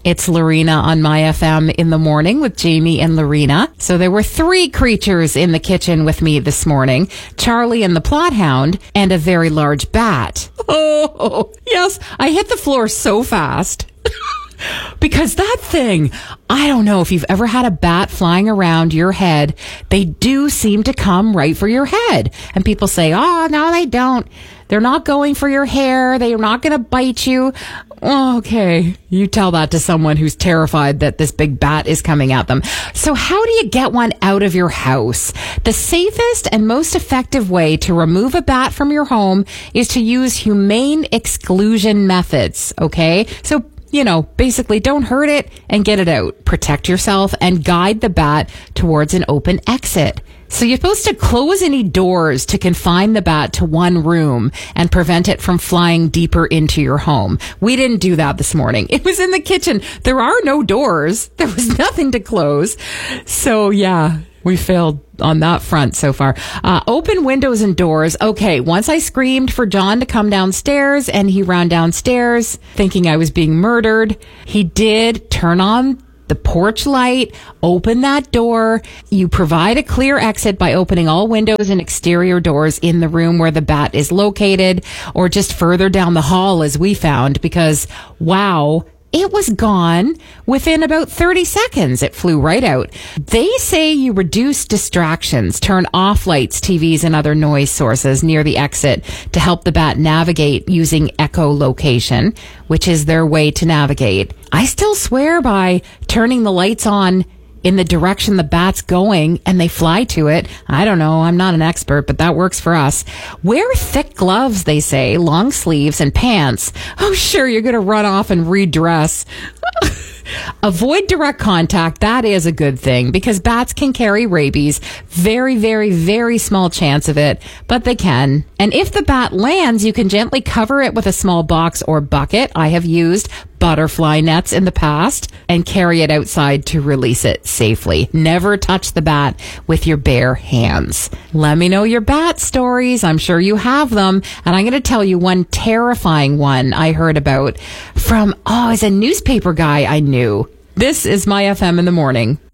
It's Lorena on My FM in the morning with Jamie and Lorena. So there were 3 creatures in the kitchen with me this morning. Charlie and the Plothound and a very large bat. Oh, yes. I hit the floor so fast. Because that thing, I don't know if you've ever had a bat flying around your head. They do seem to come right for your head. And people say, oh, no, they don't. They're not going for your hair. They're not going to bite you. Oh, okay. You tell that to someone who's terrified that this big bat is coming at them. So how do you get one out of your house? The safest and most effective way to remove a bat from your home is to use humane exclusion methods. Okay? So basically don't hurt it and get it out. Protect yourself and guide the bat towards an open exit. So you're supposed to close any doors to confine the bat to one room and prevent it from flying deeper into your home. We didn't do that this morning. It was in the kitchen. There are no doors. There was nothing to close. So yeah, we failed on that front so far. Open windows and doors. Okay, once I screamed for John to come downstairs and he ran downstairs thinking I was being murdered. He did turn on the porch light, open that door. You provide a clear exit by opening all windows and exterior doors in the room where the bat is located, or just further down the hall as we found, because wow, it was gone within about 30 seconds. It flew right out. They say you reduce distractions, turn off lights, TVs, and other noise sources near the exit to help the bat navigate using echolocation, which is their way to navigate. I still swear by turning the lights on in the direction the bat's going and they fly to it. I don't know. I'm not an expert, but that works for us. Wear thick gloves, they say, long sleeves and pants. Oh, sure, you're going to run off and redress. Avoid direct contact. That is a good thing because bats can carry rabies. Very, very, very small chance of it, but they can. And if the bat lands, you can gently cover it with a small box or bucket. I have used butterfly nets in the past and carry it outside to release it safely. Never touch the bat with your bare hands. Let me know your bat stories. I'm sure you have them. And I'm going to tell you one terrifying one I heard about from, it's a newspaper guy I knew. This is My FM in the morning.